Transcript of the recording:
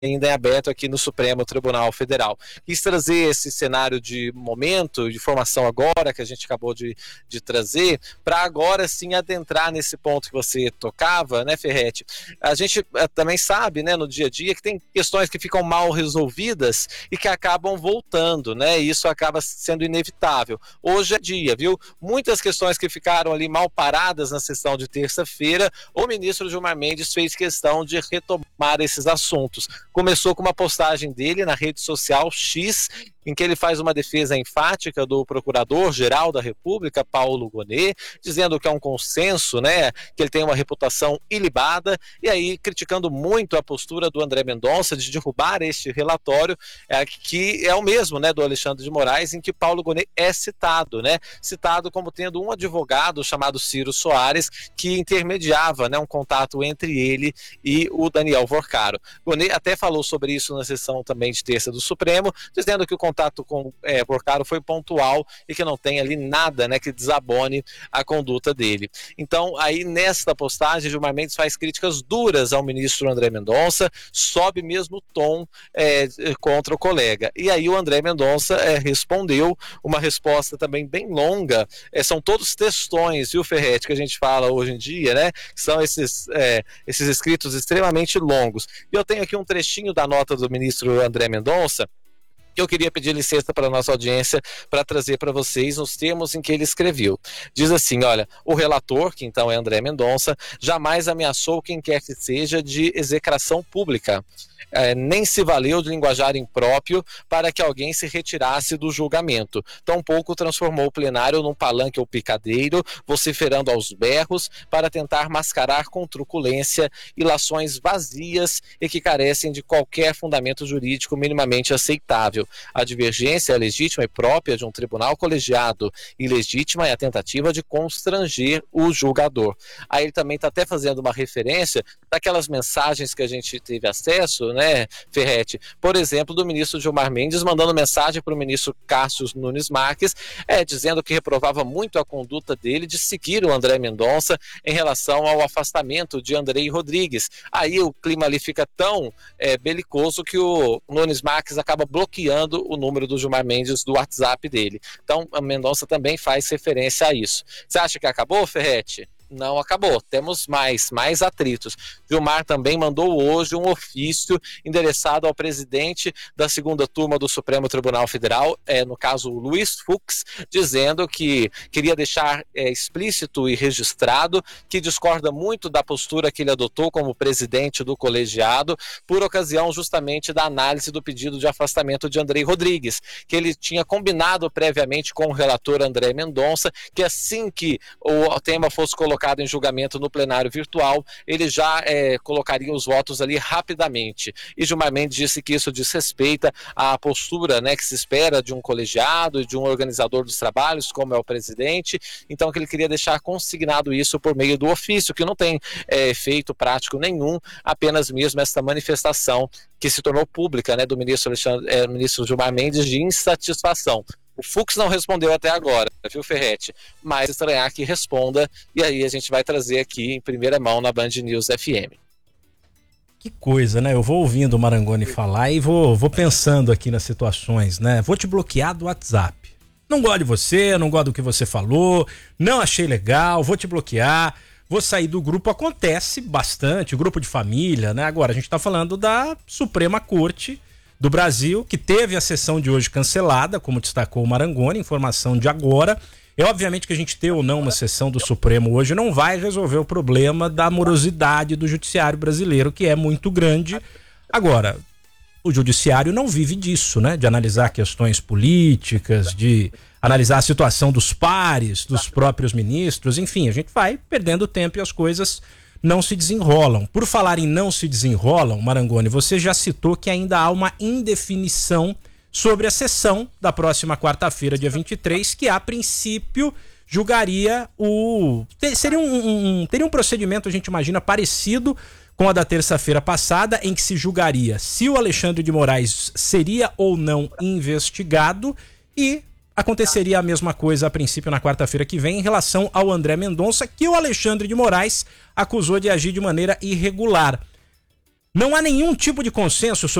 ainda em aberto aqui no Supremo Tribunal Federal. Quis trazer esse cenário de momento, de formação agora, que a gente acabou de trazer, para agora sim adentrar nesse ponto que você tocava, né, Ferretti? A gente também sabe, né, no dia a dia, que tem questões que ficam mal resolvidas e que acabam voltando, né, e isso acaba sendo inevitável. Hoje é dia, viu? Muitas questões que ficaram ali mal paradas na sessão de terça-feira, o ministro Gilmar Mendes fez questão de retomar esses assuntos. Começou com uma postagem dele na rede social X, em que ele faz uma defesa enfática do Procurador-Geral da República, Paulo Gonet, dizendo que é um consenso, né, que ele tem uma reputação ilibada, e aí criticando muito a postura do André Mendonça de derrubar este relatório, que é o mesmo, né, do Alexandre de Moraes, em que Paulo Gonet é citado, né, citado como tendo um advogado chamado Ciro Soares, que intermediava, né, um contato entre ele e o Daniel Vorcaro. Gonet até falou sobre isso na sessão também de terça do Supremo, dizendo que o contato com Vorcaro foi pontual e que não tem ali nada, né, que desabone a conduta dele. Então, aí nesta postagem, Gilmar Mendes faz críticas duras ao ministro André Mendonça, sobe mesmo o tom contra o colega. E aí o André Mendonça respondeu uma resposta também bem longa, são todos textões, viu, Ferretti, que a gente fala hoje em dia, né, são esses escritos extremamente longos. E eu tenho aqui um trechinho da nota do ministro André Mendonça, que eu queria pedir licença para a nossa audiência para trazer para vocês nos termos em que ele escreveu. Diz assim, olha, o relator, que então é André Mendonça, jamais ameaçou quem quer que seja de execração pública. Nem se valeu de linguajar impróprio para que alguém se retirasse do julgamento. Tampouco transformou o plenário num palanque ou picadeiro, vociferando aos berros para tentar mascarar com truculência ilações vazias e que carecem de qualquer fundamento jurídico minimamente aceitável. A divergência é legítima e própria de um tribunal colegiado, e legítima é a tentativa de constranger o julgador. Aí ele também está até fazendo uma referência daquelas mensagens que a gente teve acesso, né, Ferretti? Por exemplo, do ministro Gilmar Mendes mandando mensagem para o ministro Cássio Nunes Marques, dizendo que reprovava muito a conduta dele de seguir o André Mendonça em relação ao afastamento de Andrei Rodrigues. Aí o clima ali fica tão belicoso que o Nunes Marques acaba bloqueando o número do Gilmar Mendes do WhatsApp dele. Então, a Mendonça também faz referência a isso. Você acha que acabou, Ferretti? Não acabou, temos mais atritos. Gilmar também mandou hoje um ofício endereçado ao presidente da segunda turma do Supremo Tribunal Federal, no caso o Luiz Fux, dizendo que queria deixar explícito e registrado que discorda muito da postura que ele adotou como presidente do colegiado, por ocasião justamente da análise do pedido de afastamento de Andrei Rodrigues, que ele tinha combinado previamente com o relator André Mendonça, que assim que o tema fosse colocado em julgamento no plenário virtual, ele já colocaria os votos ali rapidamente. E Gilmar Mendes disse que isso desrespeita a postura, né, que se espera de um colegiado e de um organizador dos trabalhos, como é o presidente, então que ele queria deixar consignado isso por meio do ofício, que não tem efeito prático nenhum, apenas mesmo essa manifestação que se tornou pública, né, do ministro Gilmar Mendes de insatisfação. O Fux não respondeu até agora, viu, Ferretti? Mas estranhar que responda, e aí a gente vai trazer aqui em primeira mão na Band News FM. Que coisa, né? Eu vou ouvindo o Marangoni falar e vou pensando aqui nas situações, né? Vou te bloquear do WhatsApp. Não gosto de você, não gosto do que você falou, não achei legal, vou te bloquear, vou sair do grupo. Acontece bastante, grupo de família, né? Agora a gente tá falando da Suprema Corte do Brasil, que teve a sessão de hoje cancelada, como destacou o Marangoni, informação de agora. Obviamente que a gente ter ou não uma sessão do Supremo hoje não vai resolver o problema da morosidade do judiciário brasileiro, que é muito grande. Agora, o judiciário não vive disso, né? De analisar questões políticas, de analisar a situação dos pares, dos próprios ministros, enfim, a gente vai perdendo tempo e as coisas não se desenrolam. Por falar em não se desenrolam, Marangoni, você já citou que ainda há uma indefinição sobre a sessão da próxima quarta-feira, dia 23, que a princípio julgaria teria um procedimento, a gente imagina, parecido com a da terça-feira passada, em que se julgaria se o Alexandre de Moraes seria ou não investigado, e aconteceria a mesma coisa a princípio na quarta-feira que vem em relação ao André Mendonça, que o Alexandre de Moraes acusou de agir de maneira irregular. Não há nenhum tipo de consenso